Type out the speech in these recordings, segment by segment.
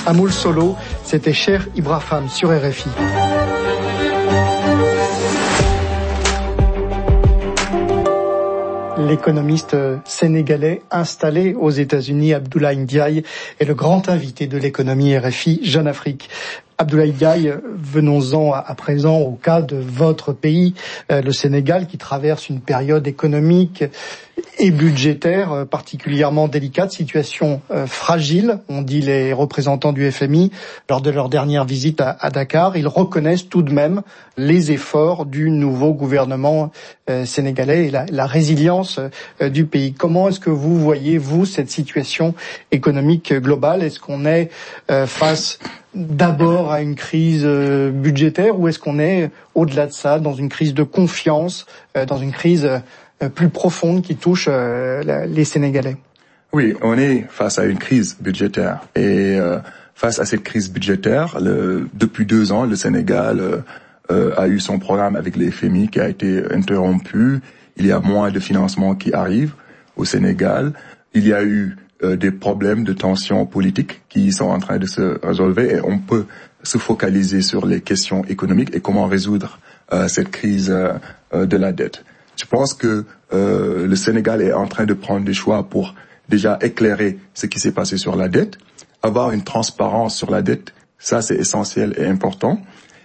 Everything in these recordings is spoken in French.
Amoul Solo, c'était Cher Ibrahim sur RFI. L'économiste sénégalais installé aux États-Unis, Abdoulaye Ndiaye, est le grand invité de l'économie RFI Jeune Afrique. Abdoulaye Ndiaye, venons-en à présent au cas de votre pays, le Sénégal, qui traverse une période économique et budgétaire particulièrement délicate, situation fragile, ont dit les représentants du FMI lors de leur dernière visite à Dakar. Ils reconnaissent tout de même les efforts du nouveau gouvernement sénégalais et la résilience du pays. Comment est-ce que vous voyez, vous, cette situation économique globale? Est-ce qu'on est face d'abord à une crise budgétaire ou est-ce qu'on est au-delà de ça, dans une crise de confiance, dans une crise plus profonde qui touche les Sénégalais? Oui, on est face à une crise budgétaire et face à cette crise budgétaire, depuis 2 ans, le Sénégal a eu son programme avec les FMI qui a été interrompu. Il y a moins de financement qui arrive au Sénégal. Il y a eu des problèmes de tensions politiques qui sont en train de se résolver et on peut se focaliser sur les questions économiques et comment résoudre cette crise de la dette. Je pense que le Sénégal est en train de prendre des choix pour déjà éclairer ce qui s'est passé sur la dette, avoir une transparence sur la dette, ça c'est essentiel et important,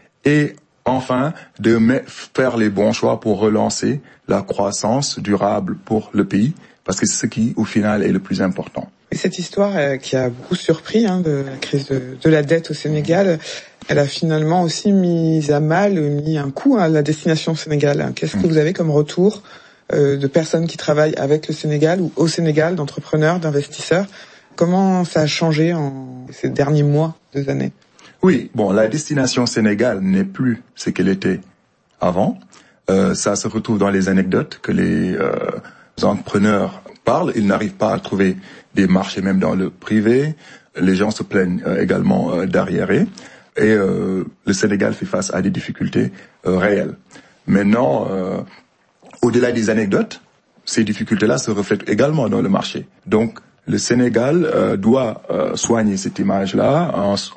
et enfin de faire les bons choix pour relancer la croissance durable pour le pays, parce que c'est ce qui, au final, est le plus important. Et cette histoire qui a beaucoup surpris de la crise de la dette au Sénégal, elle a finalement aussi mis un coup à la destination Sénégal. Qu'est-ce que vous avez comme retour de personnes qui travaillent avec le Sénégal ou au Sénégal, d'entrepreneurs, d'investisseurs? Comment ça a changé en ces derniers mois, 2 années? Oui, la destination Sénégal n'est plus ce qu'elle était avant. Ça se retrouve dans les anecdotes que les entrepreneurs parlent. Ils n'arrivent pas à trouver des marchés même dans le privé. Les gens se plaignent également d'arriérés. Et le Sénégal fait face à des difficultés réelles. Maintenant, au-delà des anecdotes, ces difficultés-là se reflètent également dans le marché. Donc, le Sénégal doit soigner cette image-là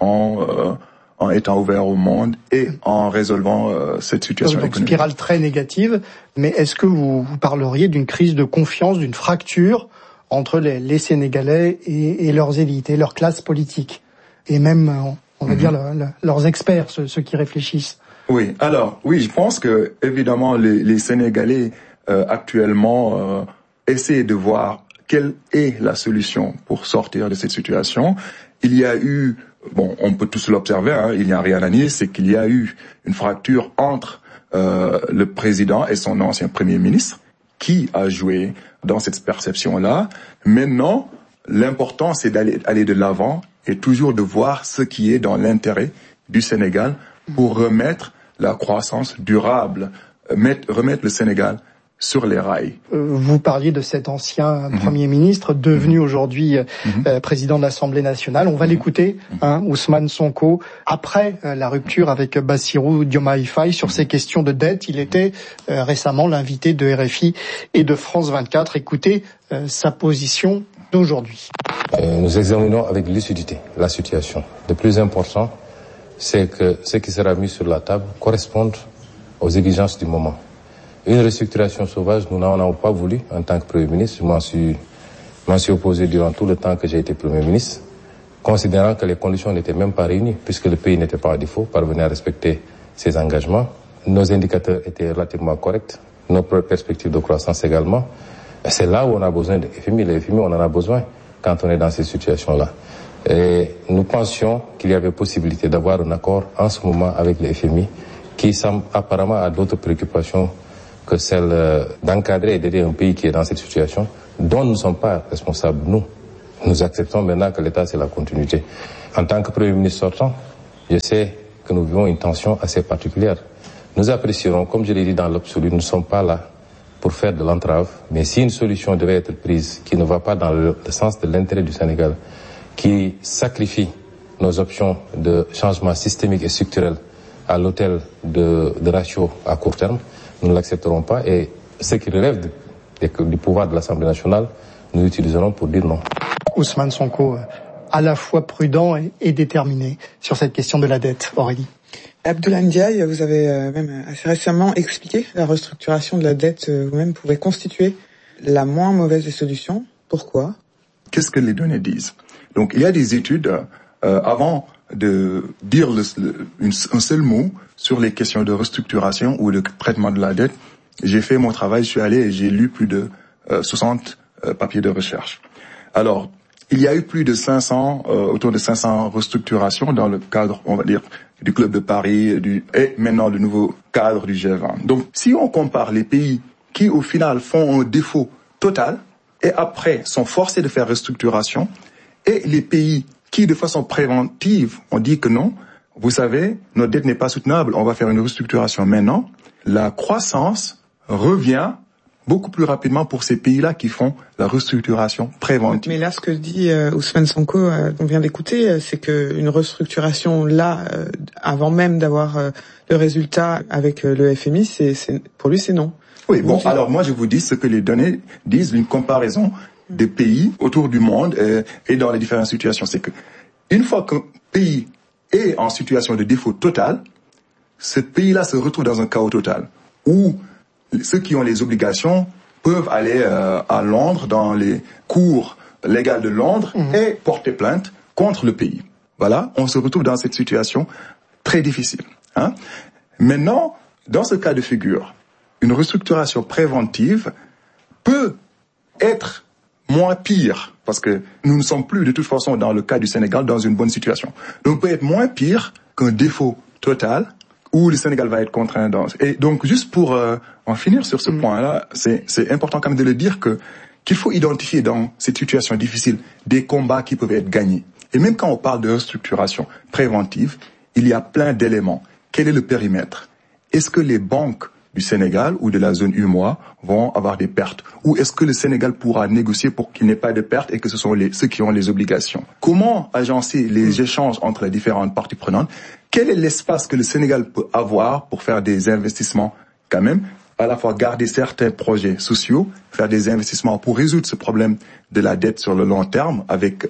en étant ouvert au monde et en résolvant cette situation économique. Donc, spirale très négative, mais est-ce que vous parleriez d'une crise de confiance, d'une fracture entre les Sénégalais et leurs élites, et leur classe politique, et même, on va dire, leurs experts, ceux qui réfléchissent? Oui, je pense que, évidemment, les Sénégalais actuellement essaient de voir quelle est la solution pour sortir de cette situation. Il y a eu, on peut tous l'observer, il n'y a rien à nier, c'est qu'il y a eu une fracture entre le président et son ancien premier ministre, qui a joué dans cette perception-là. Maintenant, l'important, c'est d'aller de l'avant et toujours de voir ce qui est dans l'intérêt du Sénégal pour remettre la croissance durable, remettre le Sénégal sur les rails. Vous parliez de cet ancien Premier ministre devenu aujourd'hui président de l'Assemblée nationale. On va l'écouter, Ousmane Sonko, après la rupture avec Bassirou Diomaye Faye sur ces questions de dette. Il était récemment l'invité de RFI et de France 24. Écoutez sa position d'aujourd'hui. Nous examinons avec lucidité la situation. Le plus important, c'est que ce qui sera mis sur la table corresponde aux exigences du moment. Une restructuration sauvage, nous n'en avons pas voulu en tant que Premier ministre. Je m'en suis opposé durant tout le temps que j'ai été Premier ministre, considérant que les conditions n'étaient même pas réunies, puisque le pays n'était pas à défaut, parvenait à respecter ses engagements. Nos indicateurs étaient relativement corrects, nos perspectives de croissance également. C'est là où on a besoin de FMI. Les FMI, on en a besoin quand on est dans ces situations-là. Et nous pensions qu'il y avait possibilité d'avoir un accord en ce moment avec les FMI, qui semble apparemment à d'autres préoccupations que celle d'encadrer et d'aider un pays qui est dans cette situation, dont nous ne sommes pas responsables, nous. Nous acceptons maintenant que l'État, c'est la continuité. En tant que Premier ministre sortant, je sais que nous vivons une tension assez particulière. Nous apprécierons, comme je l'ai dit dans l'absolu, nous ne sommes pas là pour faire de l'entrave, mais si une solution devait être prise qui ne va pas dans le sens de l'intérêt du Sénégal, qui sacrifie nos options de changement systémique et structurel à l'autel de ratio à court terme, nous ne l'accepterons pas, et ce qui relève du pouvoir de l'Assemblée nationale, nous l'utiliserons pour dire non. Ousmane Sonko, à la fois prudent et déterminé sur cette question de la dette. Aurélie. Abdoulaye Ndiaye, vous avez même assez récemment expliqué que la restructuration de la dette vous-même pouvait constituer la moins mauvaise des solutions. Pourquoi ? Qu'est-ce que les données disent ? Donc, il y a des études, avant de dire un seul mot sur les questions de restructuration ou de traitement de la dette, j'ai fait mon travail, je suis allé et j'ai lu plus de 60 papiers de recherche. Alors, il y a eu plus de 500, autour de 500 restructurations dans le cadre, on va dire, du Club de Paris et maintenant le nouveau cadre du G20. Donc, si on compare les pays qui, au final, font un défaut total et après sont forcés de faire restructuration, et les pays qui, de façon préventive, ont dit que non, vous savez, notre dette n'est pas soutenable, on va faire une restructuration maintenant, la croissance revient beaucoup plus rapidement pour ces pays-là qui font la restructuration préventive. Mais là, ce que dit Ousmane Sonko, qu'on vient d'écouter, c'est qu'une restructuration là, avant même d'avoir le résultat avec le FMI, pour lui, c'est non. Oui, bon, alors moi je vous dis ce que les données disent, une comparaison des pays autour du monde et dans les différentes situations. C'est que une fois qu'un pays est en situation de défaut total, ce pays-là se retrouve dans un chaos total, où ceux qui ont les obligations peuvent aller à Londres, dans les cours légales de Londres, et porter plainte contre le pays. Voilà, on se retrouve dans cette situation très difficile. Hein. Maintenant, dans ce cas de figure, une restructuration préventive peut être moins pire, parce que nous ne sommes plus de toute façon dans le cas du Sénégal dans une bonne situation. Donc peut être moins pire qu'un défaut total où le Sénégal va être contraint dans. Et donc juste pour en finir sur ce point-là, c'est important quand même de le dire qu'il faut identifier dans cette situation difficile des combats qui peuvent être gagnés. Et même quand on parle de restructuration préventive, il y a plein d'éléments. Quel est le périmètre ? Est-ce que les banques du Sénégal ou de la zone UEMOA vont avoir des pertes? Ou est-ce que le Sénégal pourra négocier pour qu'il n'y ait pas de pertes et que ce sont ceux qui ont les obligations? Comment agencer les échanges entre les différentes parties prenantes? Quel est l'espace que le Sénégal peut avoir pour faire des investissements quand même, à la fois garder certains projets sociaux, faire des investissements pour résoudre ce problème de la dette sur le long terme avec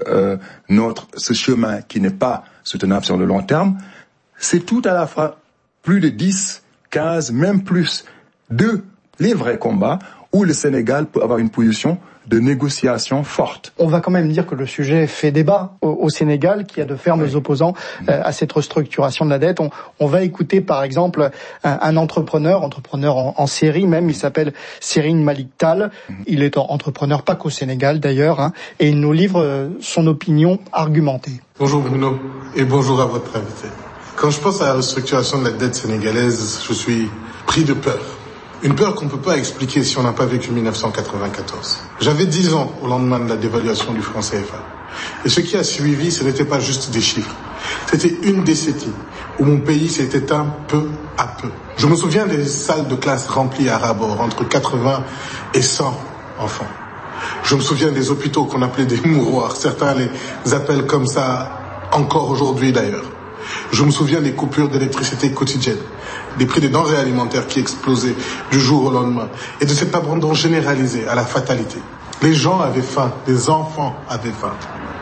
ce chemin qui n'est pas soutenable sur le long terme? C'est tout à la fois plus de 10, 15, même plus de les vrais combats où le Sénégal peut avoir une position de négociation forte. On va quand même dire que le sujet fait débat au Sénégal, qui a de fermes opposants à cette restructuration de la dette. On va écouter par exemple un entrepreneur en série même, il s'appelle Serigne Malick Tall. Il est entrepreneur pas qu'au Sénégal d'ailleurs, et il nous livre son opinion argumentée. Bonjour Bruno et bonjour à votre invité. Quand je pense à la restructuration de la dette sénégalaise, je suis pris de peur. Une peur qu'on ne peut pas expliquer si on n'a pas vécu 1994. J'avais 10 ans au lendemain de la dévaluation du franc CFA. Et ce qui a suivi, ce n'était pas juste des chiffres. C'était une décennie où mon pays s'est éteint peu à peu. Je me souviens des salles de classe remplies à ras-bord, entre 80 et 100 enfants. Je me souviens des hôpitaux qu'on appelait des mouroirs. Certains les appellent comme ça encore aujourd'hui d'ailleurs. Je me souviens des coupures d'électricité quotidiennes, des prix des denrées alimentaires qui explosaient du jour au lendemain, et de cet abandon généralisé à la fatalité. Les gens avaient faim, les enfants avaient faim.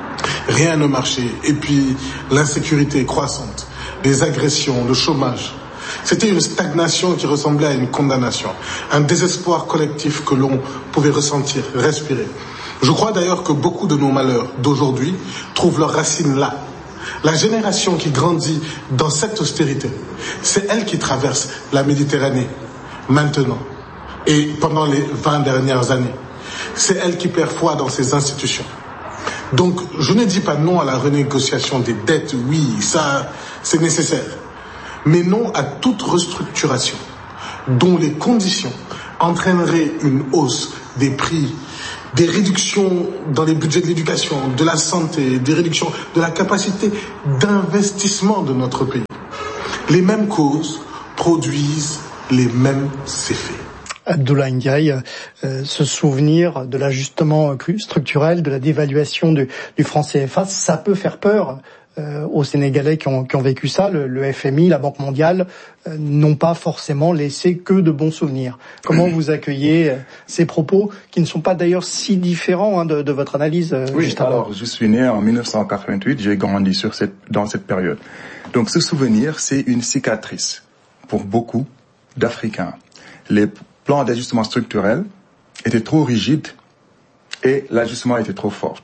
Rien ne marchait, et puis l'insécurité croissante, les agressions, le chômage. C'était une stagnation qui ressemblait à une condamnation, un désespoir collectif que l'on pouvait ressentir, respirer. Je crois d'ailleurs que beaucoup de nos malheurs d'aujourd'hui trouvent leurs racines là. La génération qui grandit dans cette austérité, c'est elle qui traverse la Méditerranée maintenant et pendant les 20 dernières années. C'est elle qui perd foi dans ses institutions. Donc, je ne dis pas non à la renégociation des dettes, oui, ça, c'est nécessaire. Mais non à toute restructuration dont les conditions entraîneraient une hausse des prix, des réductions dans les budgets de l'éducation, de la santé, des réductions de la capacité d'investissement de notre pays. Les mêmes causes produisent les mêmes effets. Abdoulaye Ndiaye, se souvenir de l'ajustement structurel, de la dévaluation du franc CFA, ça peut faire peur aux Sénégalais qui ont vécu ça. Le FMI, la Banque mondiale n'ont pas forcément laissé que de bons souvenirs. Comment vous accueillez ces propos qui ne sont pas d'ailleurs si différents de votre analyse juste avant? Alors je suis né en 1988, j'ai grandi dans cette période. Donc ce souvenir, c'est une cicatrice pour beaucoup d'Africains. Les plans d'ajustement structurel étaient trop rigides et l'ajustement était trop fort.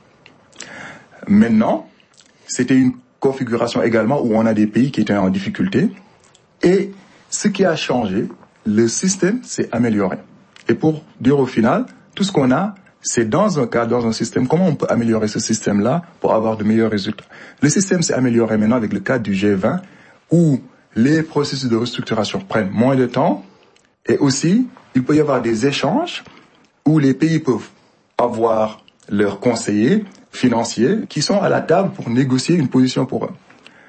Maintenant, c'était une configuration également où on a des pays qui étaient en difficulté. Et ce qui a changé, le système s'est amélioré. Et pour dire au final, tout ce qu'on a, c'est dans un système. Comment on peut améliorer ce système-là pour avoir de meilleurs résultats? Le système s'est amélioré maintenant avec le cadre du G20, où les processus de restructuration prennent moins de temps. Et aussi, il peut y avoir des échanges où les pays peuvent avoir leurs conseillers financiers qui sont à la table pour négocier une position pour eux.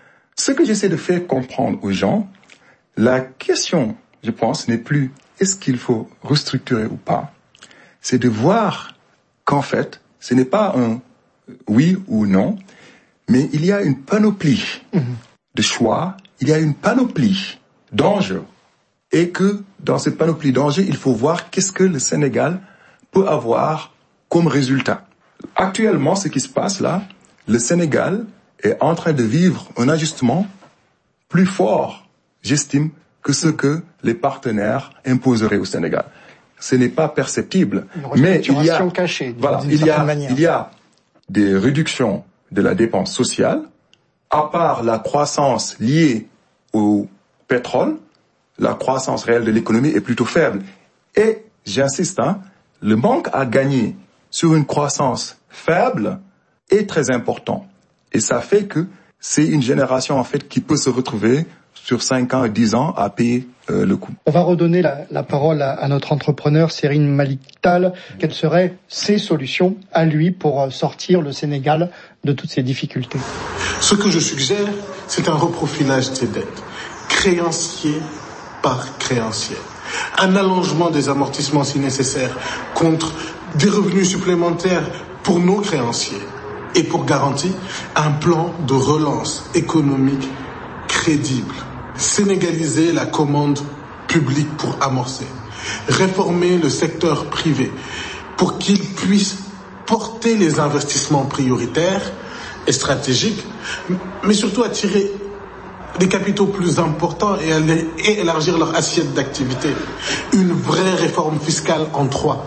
Ce que j'essaie de faire comprendre aux gens, la question, je pense, n'est plus est-ce qu'il faut restructurer ou pas. C'est de voir qu'en fait, ce n'est pas un oui ou non, mais il y a une panoplie de choix, il y a une panoplie d'enjeux. Et que dans cette panoplie d'enjeux, il faut voir qu'est-ce que le Sénégal peut avoir comme résultat. Actuellement, ce qui se passe là, le Sénégal est en train de vivre un ajustement plus fort, j'estime, que ce que les partenaires imposeraient au Sénégal. Ce n'est pas perceptible, mais il y a, cachée, il y a des réductions de la dépense sociale, à part la croissance liée au pétrole, la croissance réelle de l'économie est plutôt faible. Et, j'insiste, le manque à gagner sur une croissance faible est très important. Et ça fait que c'est une génération, en fait, qui peut se retrouver sur 5 ans et 10 ans à payer le coût. On va redonner la parole à notre entrepreneur, Serigne Malick Tall. Quelles seraient ses solutions à lui pour sortir le Sénégal de toutes ces difficultés? Ce que je suggère, c'est un reprofilage des dettes, créancier par créancier. Un allongement des amortissements si nécessaire, contre des revenus supplémentaires pour nos créanciers. Et pour garantir un plan de relance économique crédible. Sénégaliser la commande publique pour amorcer. Réformer le secteur privé pour qu'il puisse porter les investissements prioritaires et stratégiques, mais surtout attirer des capitaux plus importants et élargir leur assiette d'activité. Une vraie réforme fiscale en 3.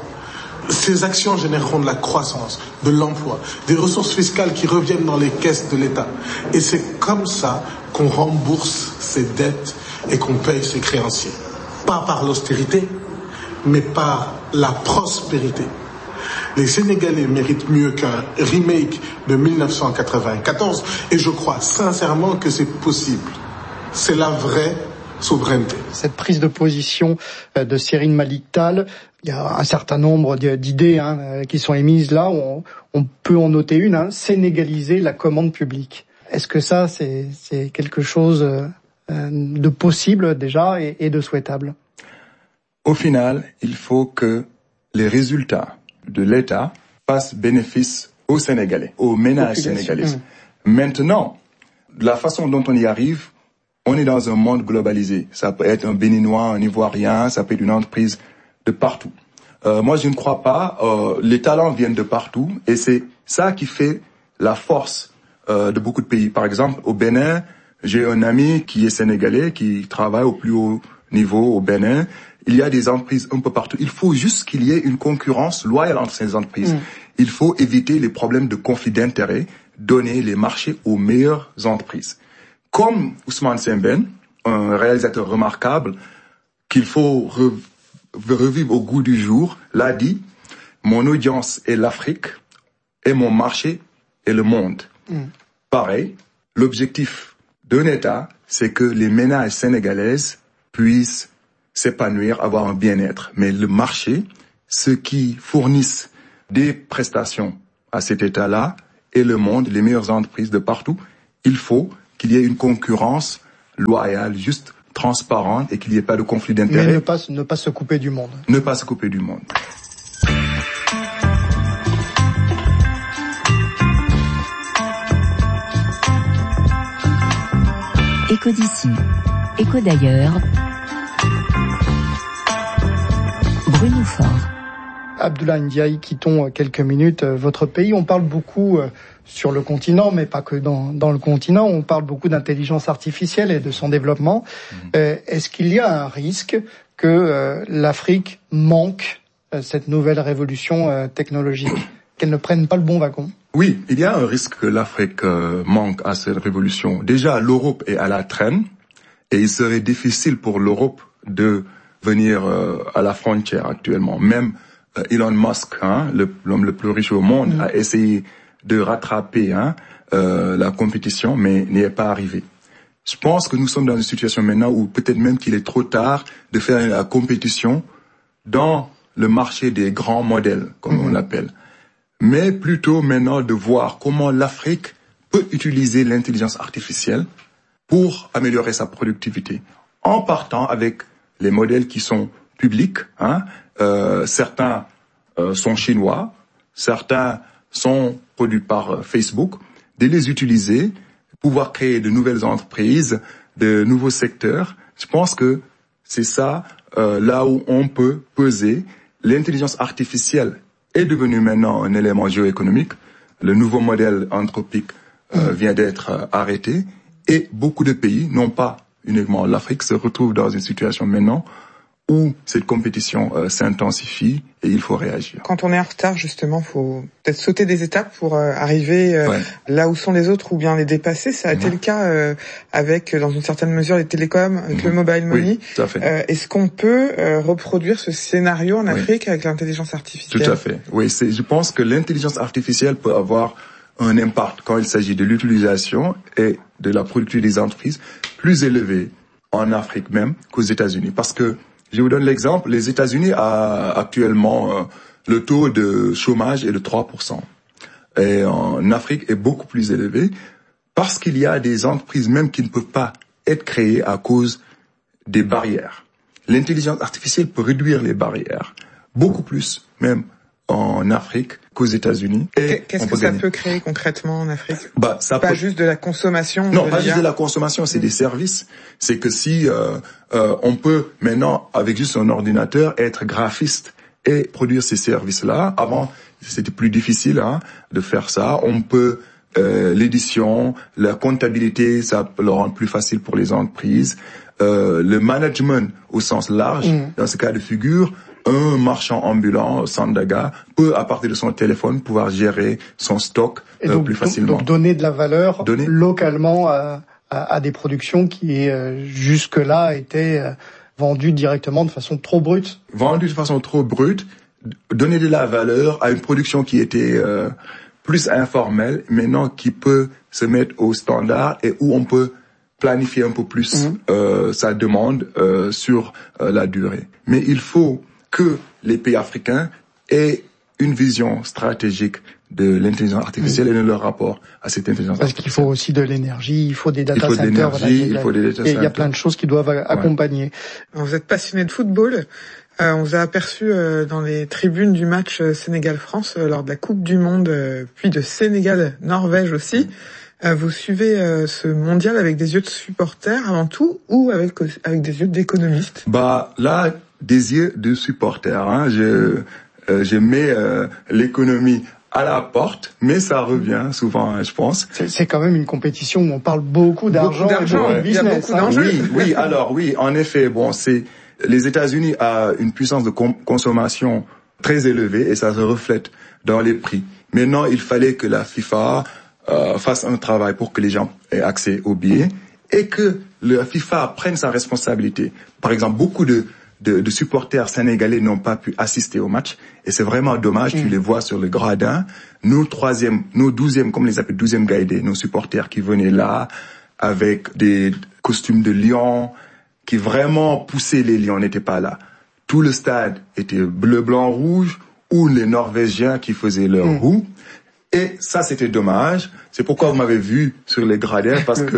Ces actions généreront de la croissance, de l'emploi, des ressources fiscales qui reviennent dans les caisses de l'État. Et c'est comme ça qu'on rembourse ses dettes et qu'on paye ses créanciers. Pas par l'austérité, mais par la prospérité. Les Sénégalais méritent mieux qu'un remake de 1994 et je crois sincèrement que c'est possible. C'est la vraie souveraineté. Cette prise de position de Serigne Malick Tall, il y a un certain nombre d'idées qui sont émises là. On peut en noter une, sénégaliser la commande publique. Est-ce que ça, c'est quelque chose de possible déjà et de souhaitable? Au final, il faut que les résultats de l'État fassent bénéfice aux Sénégalais, aux ménages sénégalais. Maintenant, la façon dont on y arrive, on est dans un monde globalisé. Ça peut être un Béninois, un Ivoirien, ça peut être une entreprise de partout. Moi, je ne crois pas. Les talents viennent de partout et c'est ça qui fait la force de beaucoup de pays. Par exemple, au Bénin, j'ai un ami qui est sénégalais, qui travaille au plus haut niveau au Bénin. Il y a des entreprises un peu partout. Il faut juste qu'il y ait une concurrence loyale entre ces entreprises. Il faut éviter les problèmes de conflit d'intérêts, donner les marchés aux meilleures entreprises. Comme Ousmane Sembène, un réalisateur remarquable, qu'il faut revivre au goût du jour, l'a dit, mon audience est l'Afrique et mon marché est le monde. Pareil, l'objectif d'un État, c'est que les ménages sénégalaises puissent s'épanouir, avoir un bien-être. Mais le marché, ceux qui fournissent des prestations à cet État-là, et le monde, les meilleures entreprises de partout, il faut qu'il y ait une concurrence loyale, juste transparente et qu'il n'y ait pas de conflit d'intérêts. Mais ne pas se couper du monde. Ne pas se couper du monde. Écho d'ici, écho d'ailleurs. Bruno Faure. Abdoulaye Ndiaye, quittons quelques minutes votre pays. On parle beaucoup sur le continent, mais pas que dans le continent, on parle beaucoup d'intelligence artificielle et de son développement. Est-ce qu'il y a un risque que l'Afrique manque cette nouvelle révolution technologique, qu'elle ne prenne pas le bon wagon? Oui, il y a un risque que l'Afrique manque à cette révolution. Déjà, l'Europe est à la traîne et il serait difficile pour l'Europe de venir à la frontière actuellement. Même Elon Musk, l'homme le plus riche au monde, a essayé de rattraper la compétition, mais n'y est pas arrivé. Je pense que nous sommes dans une situation maintenant où peut-être même qu'il est trop tard de faire la compétition dans le marché des grands modèles, comme on l'appelle. Mais plutôt maintenant de voir comment l'Afrique peut utiliser l'intelligence artificielle pour améliorer sa productivité, en partant avec les modèles qui sont publics. Certains sont chinois, certains sont produits par Facebook, de les utiliser, pouvoir créer de nouvelles entreprises, de nouveaux secteurs. Je pense que c'est ça là où on peut peser. L'intelligence artificielle est devenue maintenant un élément géoéconomique. Le nouveau modèle anthropique vient d'être arrêté et beaucoup de pays, non pas uniquement l'Afrique, se retrouvent dans une situation maintenant où cette compétition s'intensifie et il faut réagir. Quand on est en retard, justement, faut peut-être sauter des étapes pour arriver là où sont les autres ou bien les dépasser. Ça a été le cas avec, dans une certaine mesure, les télécoms, avec le mobile money. Oui, tout à fait. Est-ce qu'on peut reproduire ce scénario en Afrique avec l'intelligence artificielle? Tout à fait. Oui, je pense que l'intelligence artificielle peut avoir un impact quand il s'agit de l'utilisation et de la productivité des entreprises plus élevée en Afrique même qu'aux États-Unis. Parce que, je vous donne l'exemple, les États-Unis a actuellement le taux de chômage est de 3%. Et en Afrique est beaucoup plus élevé parce qu'il y a des entreprises même qui ne peuvent pas être créées à cause des barrières. L'intelligence artificielle peut réduire les barrières, beaucoup plus même en Afrique qu'aux États-Unis. Qu'est-ce que ça peut créer concrètement en Afrique? Ça pas peut... juste de la consommation. Non, pas juste de la consommation, c'est des services. C'est que si on peut maintenant, avec juste un ordinateur, être graphiste et produire ces services-là. Avant, c'était plus difficile de faire ça. On peut l'édition, la comptabilité, ça peut le rendre plus facile pour les entreprises. Le management au sens large, dans ce cas de figure, un marchand ambulant, Sandaga, peut, à partir de son téléphone, pouvoir gérer son stock plus facilement. Donc donner de la valeur localement à des productions qui jusque-là étaient vendues directement de façon trop brute. Vendues de façon trop brute, donner de la valeur à une production qui était plus informelle, maintenant qui peut se mettre au standard et où on peut planifier un peu plus sa demande sur la durée. Mais il faut que les pays africains aient une vision stratégique de l'intelligence artificielle et de leur rapport à cette intelligence artificielle. Parce qu'il faut aussi de l'énergie, il faut des data centers. Il faut des data centers. Et il y a plein de choses qui doivent accompagner. Alors, vous êtes passionné de football. On vous a aperçu dans les tribunes du match Sénégal-France lors de la Coupe du Monde, puis de Sénégal-Norvège aussi. Vous suivez ce mondial avec des yeux de supporters avant tout ou avec des yeux d'économistes? Là, des yeux de supporters. Je mets l'économie à la porte, mais ça revient souvent, je pense. C'est quand même une compétition où on parle beaucoup d'argent et de business. Il y a beaucoup d'enjeux. Oui, en effet, les États-Unis ont une puissance de consommation très élevée et ça se reflète dans les prix. Maintenant, il fallait que la FIFA fasse un travail pour que les gens aient accès aux billets et que la FIFA prenne sa responsabilité. Par exemple, beaucoup de supporters sénégalais n'ont pas pu assister au match et c'est vraiment dommage. Tu les vois sur le gradin, nos 12e, comme les appelle 12e Gaïdé, nos supporters qui venaient là avec des costumes de lions, qui vraiment poussaient les lions, n'étaient pas là. Tout le stade était bleu, blanc, rouge, ou les Norvégiens qui faisaient leur roue. Et ça, c'était dommage. C'est pourquoi vous m'avez vu sur les gradins, parce que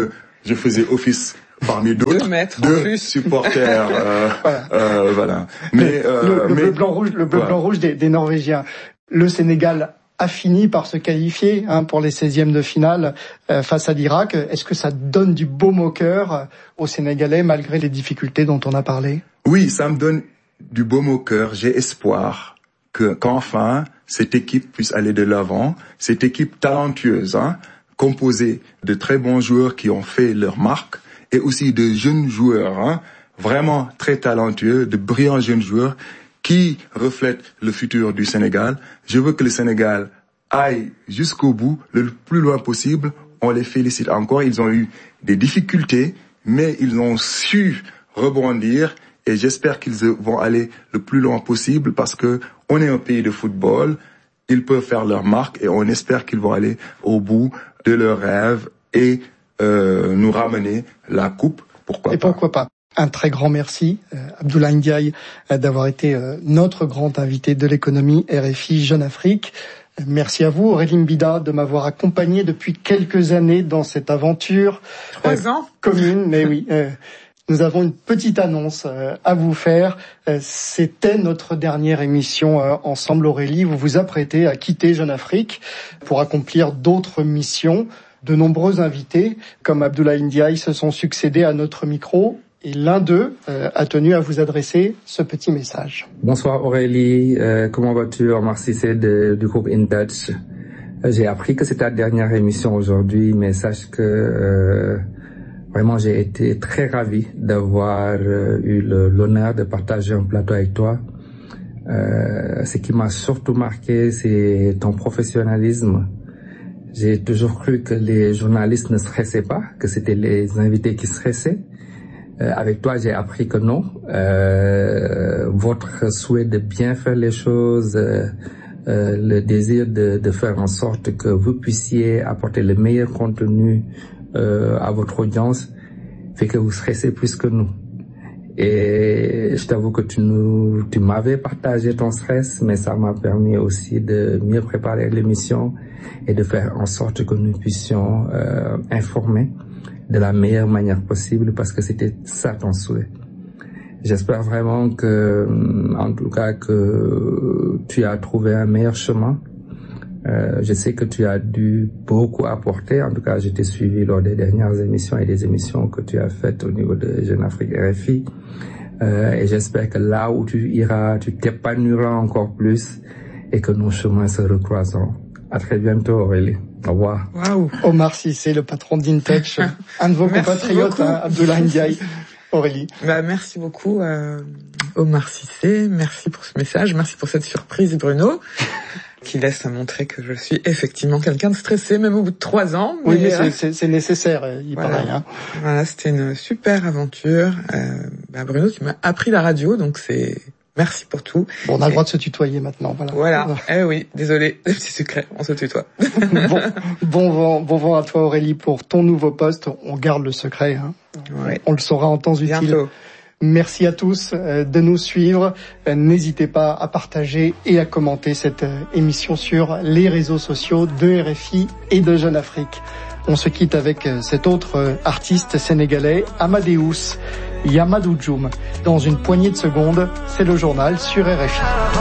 je faisais office parmi d'autres, deux supporters, voilà. Mais le bleu blanc rouge des Norvégiens. Le Sénégal a fini par se qualifier pour les 16e de finale face à l'Irak. Est-ce que ça donne du baume au cœur aux Sénégalais malgré les difficultés dont on a parlé? Oui, ça me donne du baume au cœur. J'ai espoir qu'enfin cette équipe puisse aller de l'avant. Cette équipe talentueuse, composée de très bons joueurs qui ont fait leur marque et aussi de jeunes joueurs, vraiment très talentueux, de brillants jeunes joueurs qui reflètent le futur du Sénégal. Je veux que le Sénégal aille jusqu'au bout, le plus loin possible. On les félicite encore. Ils ont eu des difficultés, mais ils ont su rebondir et j'espère qu'ils vont aller le plus loin possible parce que on est un pays de football. Ils peuvent faire leur marque et on espère qu'ils vont aller au bout de leurs rêves et nous ramener la coupe. Pourquoi pas. Un très grand merci, Abdoulaye Ndiaye, d'avoir été notre grand invité de l'économie RFI Jeune Afrique. Merci à vous, Aurélie Mbida, de m'avoir accompagné depuis quelques années dans cette aventure 3 ans commune. Mais oui, nous avons une petite annonce à vous faire. C'était notre dernière émission ensemble, Aurélie. Vous vous apprêtez à quitter Jeune Afrique pour accomplir d'autres missions. De nombreux invités, comme Abdoulaye Ndiaye, se sont succédés à notre micro. Et l'un d'eux a tenu à vous adresser ce petit message. Bonsoir Aurélie, comment vas-tu? Omar Cissé du groupe In Touch. J'ai appris que c'est ta dernière émission aujourd'hui, mais sache que vraiment j'ai été très ravi d'avoir eu l'honneur de partager un plateau avec toi. Ce qui m'a surtout marqué, c'est ton professionnalisme. J'ai toujours cru que les journalistes ne stressaient pas, que c'était les invités qui stressaient. Avec toi, j'ai appris que non. Votre souhait de bien faire les choses, le désir de faire en sorte que vous puissiez apporter le meilleur contenu à votre audience fait que vous stressez plus que nous. Et je t'avoue que tu m'avais partagé ton stress, mais ça m'a permis aussi de mieux préparer l'émission et de faire en sorte que nous puissions informer de la meilleure manière possible parce que c'était ça ton souhait. J'espère vraiment que, en tout cas, que tu as trouvé un meilleur chemin. Je sais que tu as dû beaucoup apporter. En tout cas, je t'ai suivi lors des dernières émissions et des émissions que tu as faites au niveau de Jeune Afrique RFI. Et j'espère que là où tu iras, tu t'épanouiras encore plus et que nos chemins se recroiseront. À très bientôt, Aurélie. Au revoir. Waouh. Omar Cissé, le patron d'InTouch, un de vos compatriotes, Abdoulaye Ndiaye. Aurélie. Merci beaucoup, Omar Cissé. Merci pour ce message. Merci pour cette surprise, Bruno, qui laisse à montrer que je suis effectivement quelqu'un de stressé, même au bout de 3 ans. Oui, mais c'est nécessaire, il paraît. Voilà, c'était une super aventure. Bruno, tu m'as appris la radio, donc merci pour tout. Bon, on a le droit de se tutoyer maintenant, voilà. Voilà. Oui, désolé, le petit secret, on se tutoie. Bon vent à toi, Aurélie, pour ton nouveau poste. On garde le secret, Ouais. On le saura en temps utile. Bientôt. Merci à tous de nous suivre. N'hésitez pas à partager et à commenter cette émission sur les réseaux sociaux de RFI et de Jeune Afrique. On se quitte avec cet autre artiste sénégalais, Amadeus Yamadou Djoum. Dans une poignée de secondes, c'est le journal sur RFI.